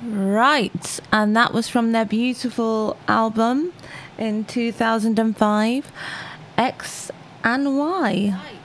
Right, and that was from their beautiful album in 2005, X and Y.